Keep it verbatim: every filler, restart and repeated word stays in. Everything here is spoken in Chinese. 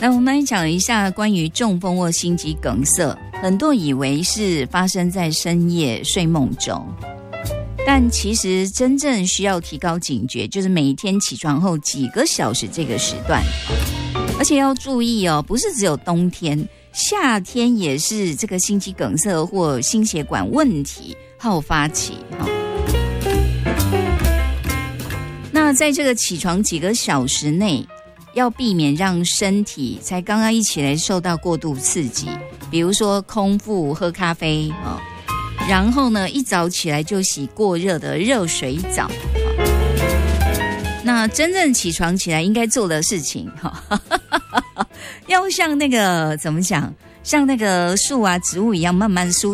那我们来讲一下关于中风或心肌梗塞，很多以为是发生在深夜睡梦中，但其实真正需要提高警觉，就是每一天起床后几个小时这个时段，而且要注意哦，不是只有冬天，夏天也是这个心肌梗塞或心血管问题好发期。那在这个起床几个小时内，要避免让身体才刚刚一起来受到过度刺激，比如说空腹喝咖啡，然后呢一早起来就洗过热的热水澡。那真正起床起来应该做的事情，要像那个怎么讲，像那个树啊植物一样慢慢梳